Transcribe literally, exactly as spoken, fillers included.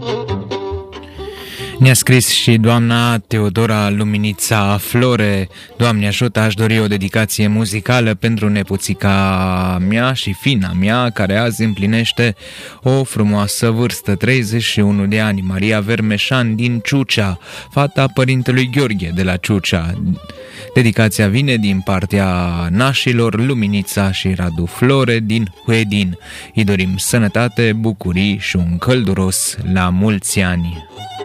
Ne-a scris și doamna Teodora Luminița Flore. Doamne ajută, aș dori o dedicație muzicală pentru nepoțica mea și fina mea, care azi împlinește o frumoasă vârstă, treizeci și unu de ani, Maria Vermeșan din Ciucea, fata părintelui Gheorghe de la Ciucea. Dedicația vine din partea nașilor Luminița și Radu Flore din Huedin. Îi dorim sănătate, bucurii și un călduros la mulți ani.